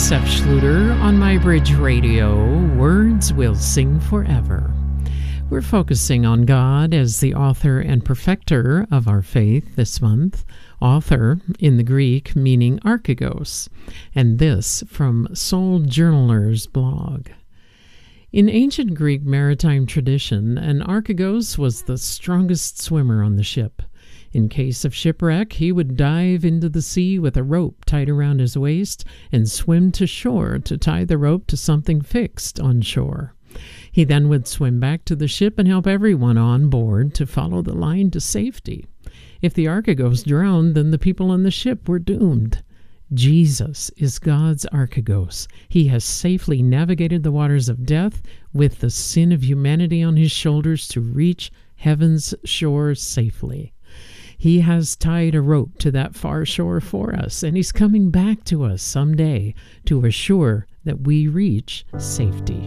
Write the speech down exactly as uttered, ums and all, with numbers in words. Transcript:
Seth Schluter on My Bridge Radio. Words will sing forever. We're focusing on God as the author and perfecter of our faith this month. Author in the Greek meaning archegos, and this from Soul Journaler's blog. In ancient Greek maritime tradition, an archegos was the strongest swimmer on the ship. In case of shipwreck, he would dive into the sea with a rope tied around his waist and swim to shore to tie the rope to something fixed on shore. He then would swim back to the ship and help everyone on board to follow the line to safety. If the archegos drowned, then the people on the ship were doomed. Jesus is God's archegos. He has safely navigated the waters of death with the sin of humanity on his shoulders to reach heaven's shore safely. He has tied a rope to that far shore for us, and he's coming back to us someday to assure that we reach safety.